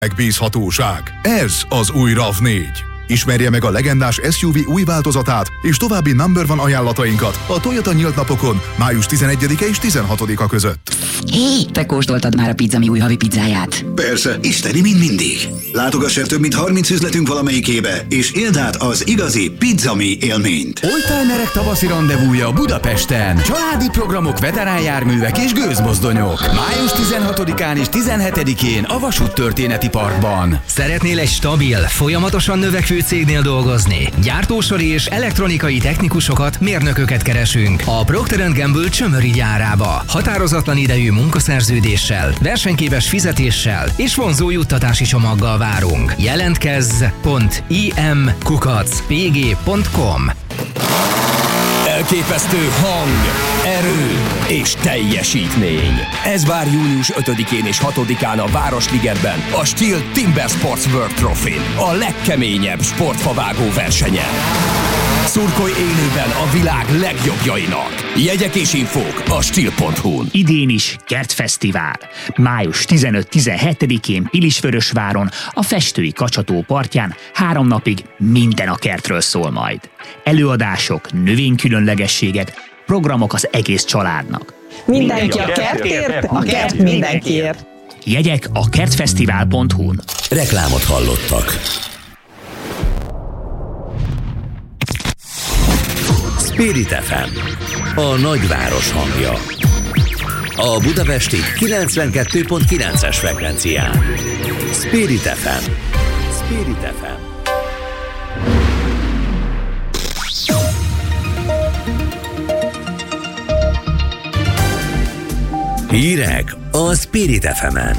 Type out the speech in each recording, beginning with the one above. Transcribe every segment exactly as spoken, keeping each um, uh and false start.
Megbízhatóság. Ez az új ráv négy. Ismerje meg a legendás es u vé új változatát és további number one ajánlatainkat a Toyota nyílt napokon május tizenegyedike és tizenhatodika között. Hé, te kóstoltad már a Pizzami új havi pizzáját? Persze, isteni, mint mindig. Látogass el több mint harminc üzletünk valamelyikébe, és éld át az igazi Pizzami élményt. Oldtimerek tavaszi randevúja Budapesten. Családi programok, veteránjárművek és gőzmozdonyok. május tizenhatodikán és tizenhetedikén a Vasúttörténeti Parkban. Szeretnél egy stabil, folyamatosan növekvő cégnél dolgozni? Gyártósori és elektronikai technikusokat, mérnököket keresünk a Procter and Gamble Csömöri gyárába. Határozatlan idejű munkaszerződéssel, versenyképes fizetéssel és vonzó juttatási csomaggal várunk. Jelentkezz pont im kukac pg pont com. Elképesztő hang, erő és teljesítmény. Ez vár június ötödikén és hatodikán a Városligetben, a Stihl Timber Sports World Trophy-n, a legkeményebb sportfavágó versenyen. Szurkolj élőben a világ legjobbjainak. Jegyek és infók a stihl pont hu-n. Idén is Kertfesztivál. május tizenöt-tizenhetedikén Pilisvörösváron, a Festői Kacsató partján három napig minden a kertről szól majd. Előadások, növénykülönlegességek, programok az egész családnak. Mindenki a kertért, a kert mindenkiért. Jegyek a kertfesztivál pont hu-n. Reklámot hallottak. Spirit ef em, a nagyváros hangja. A budapesti kilencvenkettő pont kilences frekvencián. Spirit ef em. Spirit ef em. Hírek a Spirit ef emen.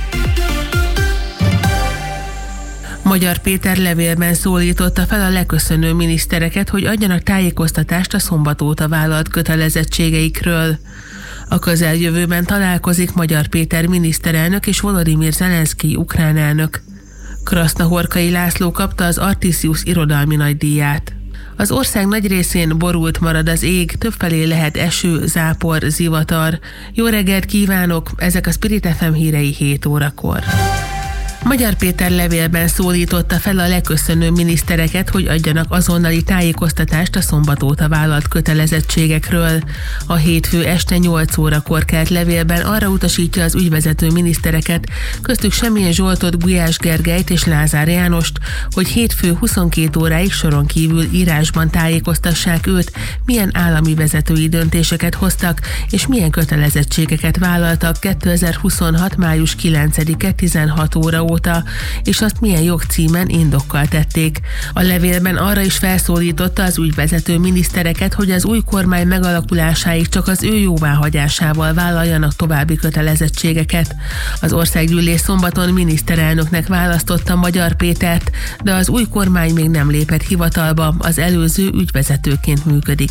Magyar Péter levélben szólította fel a leköszönő minisztereket, hogy adjanak tájékoztatást a szombat óta vállalt kötelezettségeikről. A közeljövőben találkozik Magyar Péter miniszterelnök és Volodymyr Zelenszkij ukrán elnök. Krasznahorkai László kapta az Artisius irodalmi nagydíját. Az ország nagy részén borult marad az ég, többfelé lehet eső, zápor, zivatar. Jó reggelt kívánok, ezek a Spirit ef em hírei hét órakor. Magyar Péter levélben szólította fel a leköszönő minisztereket, hogy adjanak azonnali tájékoztatást a szombat óta vállalt kötelezettségekről. A hétfő este nyolc órakor kelt levélben arra utasítja az ügyvezető minisztereket, köztük Semjén Zsoltot, Gulyás Gergelyt és Lázár Jánost, hogy hétfő huszonkét óráig soron kívül írásban tájékoztassák őt, milyen állami vezetői döntéseket hoztak, és milyen kötelezettségeket vállaltak kétezer-huszonhat. május kilencedike tizenhat óra óta, és azt milyen jogcímen indokkal tették. A levélben arra is felszólította az ügyvezető minisztereket, hogy az új kormány megalakulásáig csak az ő jóváhagyásával vállaljanak további kötelezettségeket. Az országgyűlés szombaton miniszterelnöknek választotta Magyar Pétert, de az új kormány még nem lépett hivatalba, az előző ügyvezetőként működik.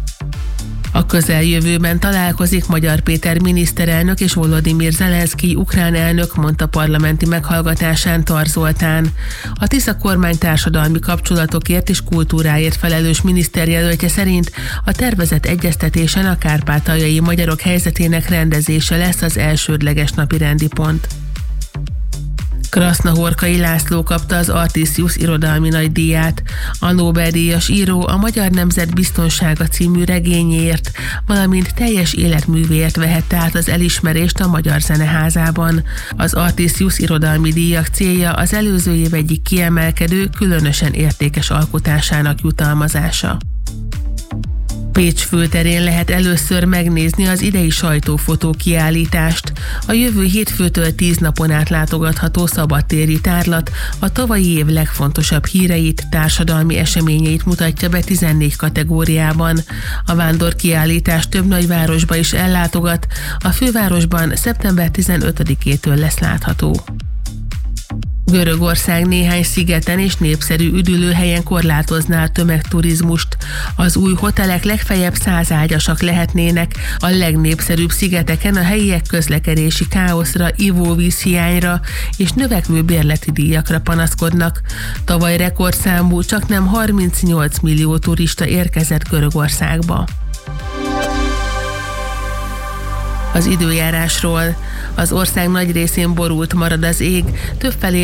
A közeljövőben találkozik Magyar Péter miniszterelnök és Volodymyr Zelenszkij ukrán elnök, mondta parlamenti meghallgatásán Tar Zoltán. A Tisza kormány társadalmi kapcsolatokért és kultúráért felelős miniszterjelöltje szerint a tervezett egyeztetésen a kárpátaljai magyarok helyzetének rendezése lesz az elsődleges napirendi pont. Krasznahorkai László kapta az Artisius irodalmi nagydíját. A Nobel-díjas író a Magyar Nemzet Biztonsága című regényéért, valamint teljes életművéért vehette át az elismerést a Magyar Zeneházában. Az Artisius irodalmi díjak célja az előző év egyik kiemelkedő, különösen értékes alkotásának jutalmazása. Pécs főterén lehet először megnézni az idei sajtófotó kiállítást. A jövő hétfőtől tíz napon át látogatható szabadtéri tárlat a tavalyi év legfontosabb híreit, társadalmi eseményeit mutatja be tizennégy kategóriában. A vándorkiállítás több nagyvárosba is ellátogat, a fővárosban szeptember tizenötödikétől lesz látható. Görögország néhány szigeten és népszerű üdülőhelyen korlátozná a tömegturizmust. Az új hotelek legfeljebb száz ágyasak lehetnének, a legnépszerűbb szigeteken a helyiek közlekedési káoszra, ivóvízhiányra és növekvő bérleti díjakra panaszkodnak. Tavaly rekordszámú, csaknem harmincnyolc millió turista érkezett Görögországba. Az időjárásról. Az ország nagy részén borult marad az ég, többfelé